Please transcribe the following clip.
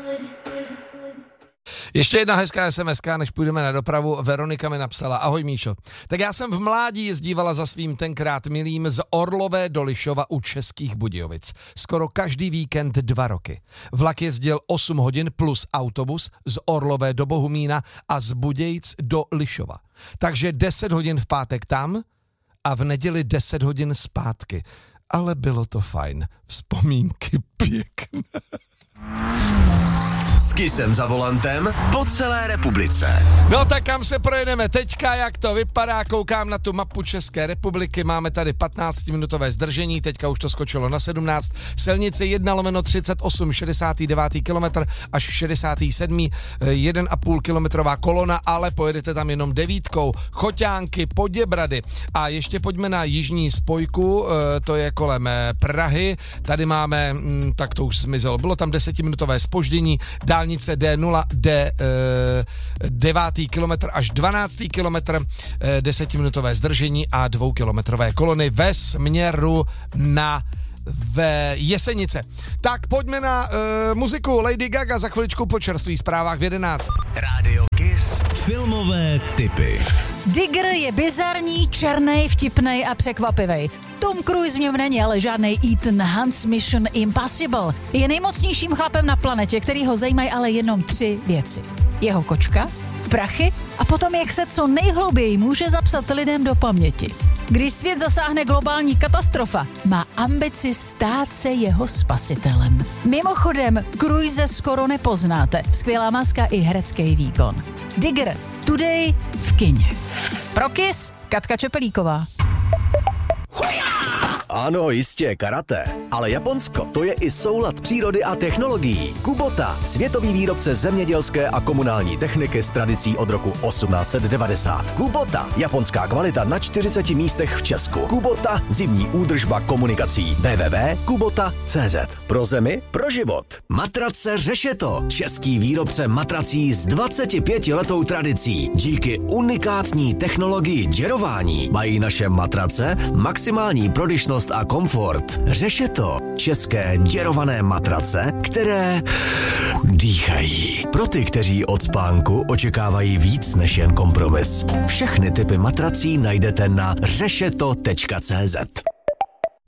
Ještě jedna hezká SMS-ka, než půjdeme na dopravu. Veronika mi napsala: ahoj Míšo. Tak já jsem v mládí jezdívala za svým tenkrát milým z Orlové do Lišova u Českých Budějovic. Skoro každý víkend 2 roky. Vlak jezdil 8 hodin plus autobus z Orlové do Bohumína a z Budějic do Lišova. Takže 10 hodin v pátek tam a v neděli 10 hodin zpátky. Ale bylo to fajn. Vzpomínky pěkné. S Kissem za volantem po celé republice. No tak kam se projedeme teďka, jak to vypadá, koukám na tu mapu České republiky, máme tady 15-minutové zdržení, teďka už to skočilo na 17, silnice 1/38, 69. kilometr až 67. 1,5 kilometrová kolona, ale pojedete tam jenom 9, Choťánky, Poděbrady a ještě pojďme na jižní spojku, to je kolem Prahy, tady máme, tak to už zmizelo, bylo tam 10-minutové zpoždění, dálnice D0, 9. kilometr až 12. kilometr, 10-minutové zdržení a 2kilometrové kolony ve směru na Jesenice. Tak pojďme na muziku. Lady Gaga za chviličku po čerstvých zprávách v 11. Rádio Kiss. Filmové tipy. Digger je bizarní, černej, vtipnej a překvapivej. Tom Cruise v něm není ale žádnej Ethan Hunt z Mission Impossible. Je nejmocnějším chlapem na planetě, který ho zajímají ale jenom 3 věci. Jeho kočka, prachy a potom jak se co nejhlouběji může zapsat lidem do paměti. Když svět zasáhne globální katastrofa, má ambici stát se jeho spasitelem. Mimochodem, Cruise skoro nepoznáte. Skvělá maska i herecký výkon. Digger, today v kině. Pro Kiss, Katka Čepelíková. Ano, jistě, karate. Ale Japonsko, to je i soulad přírody a technologií. Kubota, světový výrobce zemědělské a komunální techniky s tradicí od roku 1890. Kubota, japonská kvalita na 40 místech v Česku. Kubota, zimní údržba komunikací. www.kubota.cz. Pro zemi, pro život. Matrace Řešeto, český výrobce matrací s 25letou tradicí. Díky unikátní technologii děrování mají naše matrace maximální prodyšnost a komfort. Řešeto, české děrované matrace, které dýchají. Pro ty, kteří od spánku očekávají víc než jen kompromis. Všechny typy matrací najdete na řešeto.cz.